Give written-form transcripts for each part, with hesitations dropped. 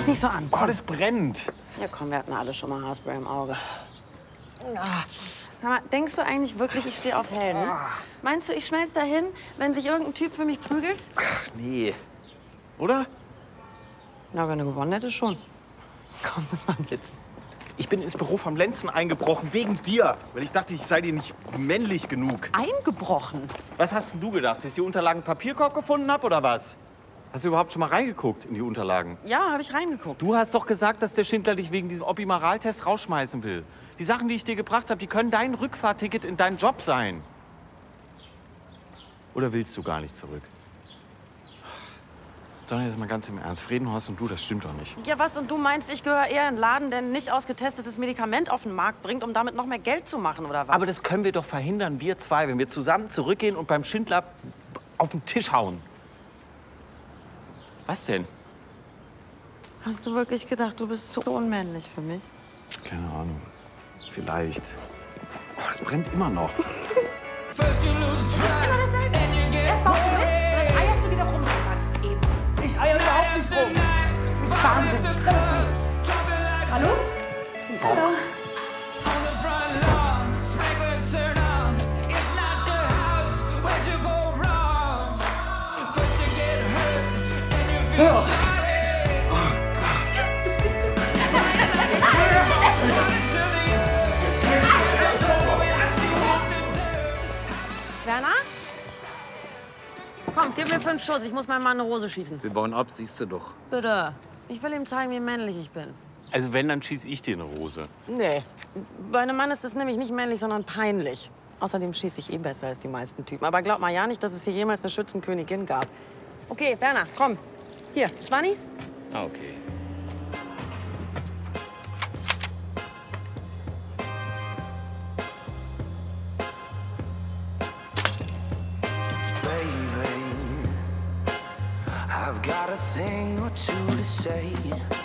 dich nicht so an. Oh, das brennt. Ja, komm, wir hatten alle schon mal Haarspray im Auge. Sag mal, denkst du eigentlich wirklich, ich stehe auf Helden? Meinst du, ich schmelze dahin, wenn sich irgendein Typ für mich prügelt? Ach, nee. Oder? Na, wenn du gewonnen hättest, schon. Komm, das war ein Witz. Ich bin ins Büro vom Lenzen eingebrochen, wegen dir. Weil ich dachte, ich sei dir nicht männlich genug. Eingebrochen? Was hast denn du gedacht? Dass ich die Unterlagen im Papierkorb gefunden habe, oder was? Hast du überhaupt schon mal reingeguckt in die Unterlagen? Ja, habe ich reingeguckt. Du hast doch gesagt, dass der Schindler dich wegen diesem Opimaraltest rausschmeißen will. Die Sachen, die ich dir gebracht habe, die können dein Rückfahrticket in deinen Job sein. Oder willst du gar nicht zurück? Sonja, jetzt mal ganz im Ernst. Friedenhorst und du, das stimmt doch nicht. Ja, was? Und du meinst, ich gehöre eher in einen Laden, der ein nicht ausgetestetes Medikament auf den Markt bringt, um damit noch mehr Geld zu machen, oder was? Aber das können wir doch verhindern, wir zwei, wenn wir zusammen zurückgehen und beim Schindler auf den Tisch hauen. Was denn? Hast du wirklich gedacht, du bist so unmännlich für mich? Keine Ahnung. Vielleicht. Oh, das brennt immer noch. Immer dasselbe. Erst baust du Mist, dann eierst du wieder rum. Eben. Ich eier überhaupt nicht rum. Das ist wahnsinnig. Hallo? Hallo? Werner? Komm, gib mir 5 Schuss. Ich muss meinem Mann eine Rose schießen. Wir bauen ab, siehst du doch. Bitte. Ich will ihm zeigen, wie männlich ich bin. Also wenn, dann schieß ich dir eine Rose. Nee. Bei einem Mann ist das nämlich nicht männlich, sondern peinlich. Außerdem schieße ich eh besser als die meisten Typen. Aber glaub mal ja nicht, dass es hier jemals eine Schützenkönigin gab. Okay, Werner, komm. Hier, 20. Ah, okay. I've got a thing or two to say.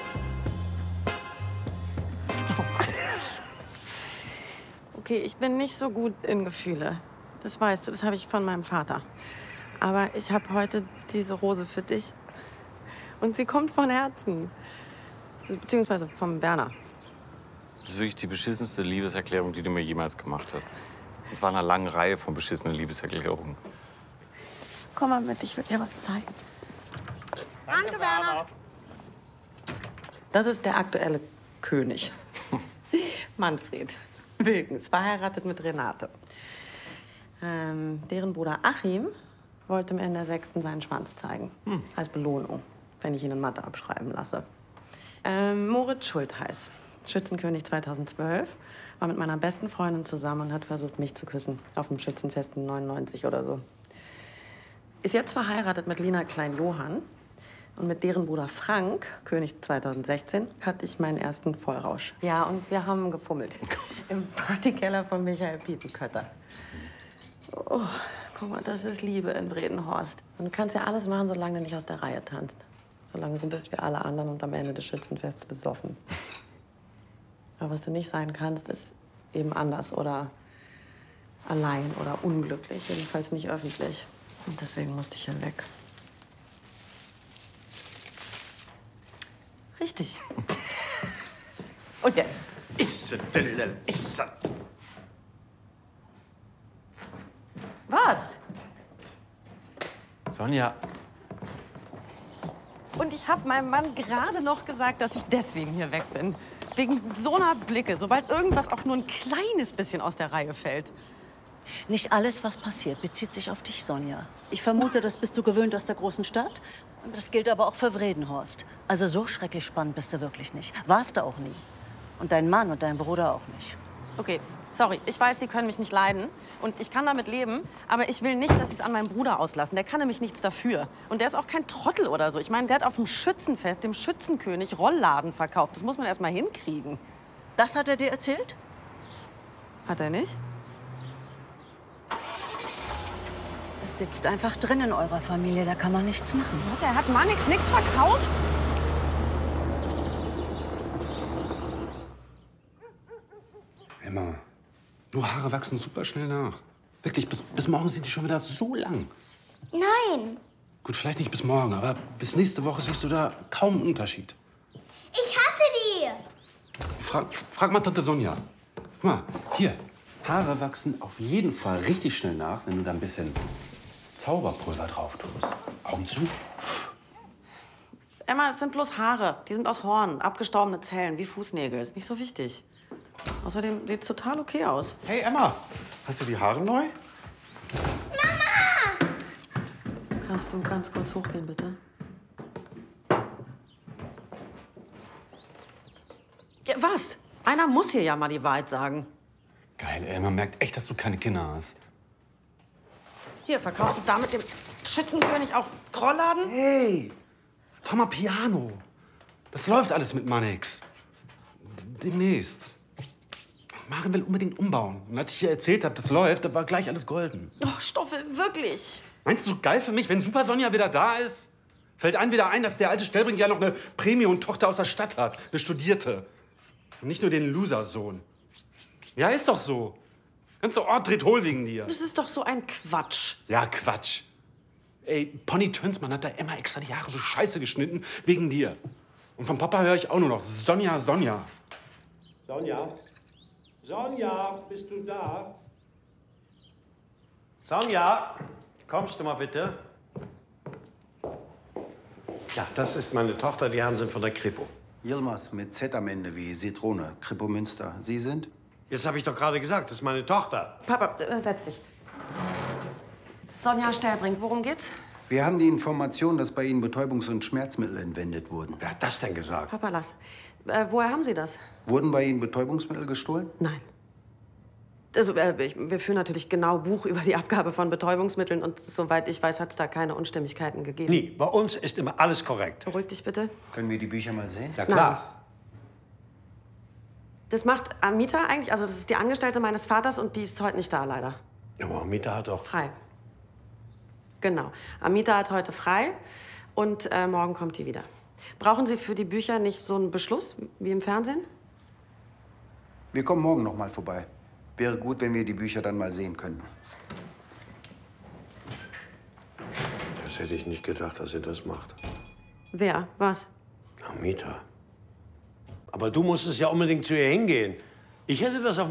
Okay, ich bin nicht so gut in Gefühle. Das weißt du, das habe ich von meinem Vater. Aber ich habe heute diese Rose für dich. Und sie kommt von Herzen. Beziehungsweise vom Werner. Das ist wirklich die beschissenste Liebeserklärung, die du mir jemals gemacht hast. Es war eine lange Reihe von beschissenen Liebeserklärungen. Komm mal mit, ich will dir was zeigen. Danke, Werner. Das ist der aktuelle König. Manfred Wilkens, verheiratet mit Renate. Deren Bruder Achim wollte mir in der 6. seinen Schwanz zeigen. Als Belohnung, wenn ich ihn in Mathe abschreiben lasse. Moritz Schultheiß, Schützenkönig 2012, war mit meiner besten Freundin zusammen und hat versucht, mich zu küssen. Auf dem Schützenfest in 99 oder so. Ist jetzt verheiratet mit Lina Klein-Johann. Und mit deren Bruder Frank, König 2016, hatte ich meinen ersten Vollrausch. Ja, und wir haben gefummelt. Im Partykeller von Michael Piepenkötter. Oh, guck mal, das ist Liebe in Bredenhorst. Und du kannst ja alles machen, solange du nicht aus der Reihe tanzt. Solange du bist wie alle anderen und am Ende des Schützenfests besoffen. Aber was du nicht sein kannst, ist eben anders oder allein oder unglücklich. Jedenfalls nicht öffentlich. Und deswegen musste ich hier weg. Richtig. Und jetzt? Was? Sonja. Und ich habe meinem Mann gerade noch gesagt, dass ich deswegen hier weg bin. Wegen so einer Blicke, sobald irgendwas auch nur ein kleines bisschen aus der Reihe fällt. Nicht alles, was passiert, bezieht sich auf dich, Sonja. Ich vermute, das bist du gewöhnt aus der großen Stadt. Und das gilt aber auch für Vredenhorst. Also so schrecklich spannend bist du wirklich nicht. Warst du auch nie. Und dein Mann und dein Bruder auch nicht. Okay, sorry. Ich weiß, Sie können mich nicht leiden. Und ich kann damit leben. Aber ich will nicht, dass Sie es an meinem Bruder auslassen. Der kann nämlich nichts dafür. Und der ist auch kein Trottel oder so. Ich meine, der hat auf dem Schützenfest, dem Schützenkönig, Rollladen verkauft. Das muss man erst mal hinkriegen. Das hat er dir erzählt? Hat er nicht? Es sitzt einfach drin in eurer Familie, da kann man nichts machen. Was, er hat Manix nix verkauft? Emma, nur Haare wachsen super schnell nach. Wirklich, bis morgen sind die schon wieder so lang. Nein. Gut, vielleicht nicht bis morgen, aber bis nächste Woche siehst du da kaum einen Unterschied. Ich hasse die. Frag mal Tante Sonja. Guck mal, hier. Haare wachsen auf jeden Fall richtig schnell nach, wenn du da ein bisschen Zauberpulver drauf tust. Augen zu. Emma, es sind bloß Haare. Die sind aus Horn, abgestorbene Zellen, wie Fußnägel. Ist nicht so wichtig. Außerdem sieht's total okay aus. Hey, Emma, hast du die Haare neu? Kannst du ganz kurz hochgehen, bitte? Ja, was? Einer muss hier ja mal die Wahrheit sagen. Geil, ey, man merkt echt, dass du keine Kinder hast. Hier, verkaufst du da mit dem Schützenkönig auch Rollladen? Hey, fahr mal Piano. Das läuft alles mit Mannix. Demnächst. Maren will unbedingt umbauen. Und als ich ihr erzählt habe, das läuft, da war gleich alles golden. Oh, Stoffel, wirklich? Meinst du, so geil für mich, wenn Super Sonja wieder da ist? Fällt einem wieder ein, dass der alte Stellbrink ja noch eine Premium-Tochter aus der Stadt hat. Eine Studierte. Und nicht nur den Loser-Sohn. Ja, ist doch so. Ganzer Ort dreht hohl wegen dir. Das ist doch so ein Quatsch. Ja, Quatsch. Ey, Pony Tönsmann hat da Emma extra die Haare so scheiße geschnitten, wegen dir. Und vom Papa höre ich auch nur noch Sonja, Sonja. Sonja? Sonja, bist du da? Sonja, kommst du mal bitte? Ja, das ist meine Tochter, die Hansen von der Kripo. Yilmaz mit Z am Ende wie Zitrone, Kripo Münster. Sie sind? Jetzt habe ich doch gerade gesagt, das ist meine Tochter. Papa, setz dich. Sonja Stellbrink, worum geht's? Wir haben die Information, dass bei Ihnen Betäubungs- und Schmerzmittel entwendet wurden. Wer hat das denn gesagt? Papa, lass. Woher haben Sie das? Wurden bei Ihnen Betäubungsmittel gestohlen? Nein. Also, wir führen natürlich genau Buch über die Abgabe von Betäubungsmitteln und soweit ich weiß, hat es da keine Unstimmigkeiten gegeben. Nie. Bei uns ist immer alles korrekt. Beruhig dich bitte. Können wir die Bücher mal sehen? Ja, klar. Das macht Amita eigentlich, also das ist die Angestellte meines Vaters und die ist heute nicht da, leider. Ja, aber Amita hat doch... Frei. Genau. Amita hat heute frei und morgen kommt die wieder. Brauchen Sie für die Bücher nicht so einen Beschluss wie im Fernsehen? Wir kommen morgen noch mal vorbei. Wäre gut, wenn wir die Bücher dann mal sehen könnten. Das hätte ich nicht gedacht, dass ihr das macht. Wer? Was? Amita. Aber du musstest ja unbedingt zu ihr hingehen. Ich hätte das auf